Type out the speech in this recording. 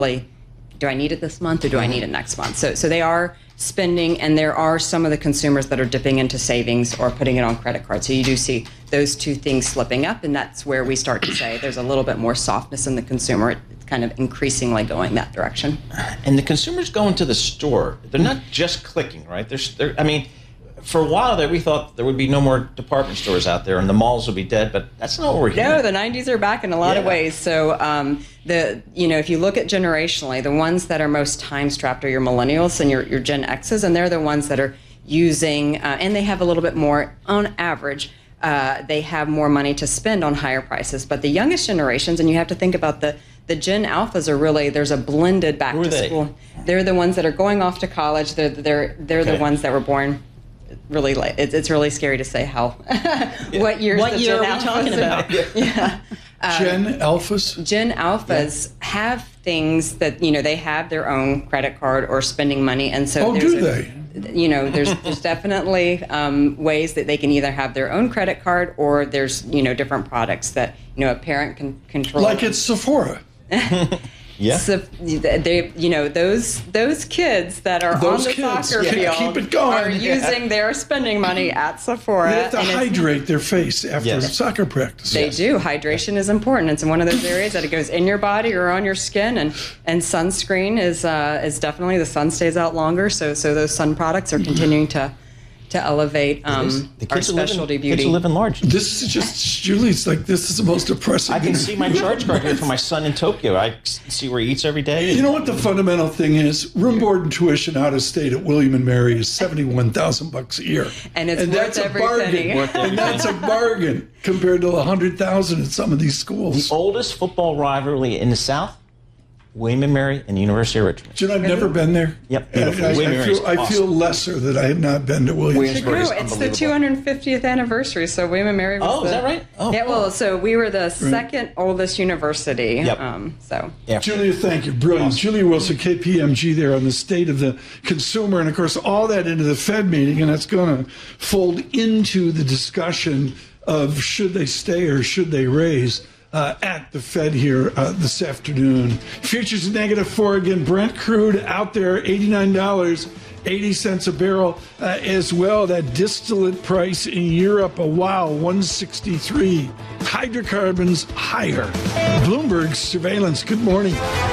do I need it this month or do I need it next month? So they are spending, and there are some of the consumers that are dipping into savings or putting it on credit cards. So you do see those two things slipping up, and that's where we start to say there's a little bit more softness in the consumer. It's kind of increasingly going that direction. And the consumers going to the store, they're not just clicking, right? I mean, for a while there, we thought there would be no more department stores out there and the malls would be dead, but that's not what we're hearing. No, the 90s are back in a lot of ways. So, if you look at generationally, the ones that are most time-strapped are your millennials and your Gen X's, and they're the ones that are using, and they have a little bit more, on average, they have more money to spend on higher prices. But the youngest generations, and you have to think about the Gen Alphas are really, there's a blended back to school. They're the ones that are going off to college. They're the ones that were born really late. It's really scary to say how what year are we talking about? Gen Alphas? Gen Alphas have things that, they have their own credit card or spending money, and so there's definitely ways that they can either have their own credit card, or there's different products that a parent can control. Like it's Sephora. Yeah. So those kids that are on the soccer field keep it going. are using their spending money at Sephora. They have to hydrate their face after soccer practice. They do. Hydration is important. It's one of those areas that it goes in your body or on your skin, and sunscreen is definitely, the sun stays out longer. So those sun products are continuing to elevate our specialty beauty. Kids are living large. This is just, Julie's like, this is the most depressing. I can see my charge card here for my son in Tokyo. I see where he eats every day. You know what the fundamental thing is? Room, board, and tuition out of state at William & Mary is $71,000 a year. And it's worth every penny. And that's a bargain compared to $100,000 at some of these schools. The oldest football rivalry in the South, William & Mary and the University of Richmond. You know, I've never been there. Yep. I feel lesser that I have not been to Williamsburg. It's the 250th anniversary, so William & Mary was is that right? Oh, yeah, well, so we were the second oldest university. Yep. Julia, thank you. Brilliant. Awesome. Julia Wilson, KPMG there on the state of the consumer, and of course all that into the Fed meeting, and that's going to fold into the discussion of should they stay or should they raise at the Fed here this afternoon. Futures -4 again. Brent crude out there, $89.80 a barrel as well. That distillate price in Europe, wow, 163. Hydrocarbons higher. Bloomberg surveillance. Good morning.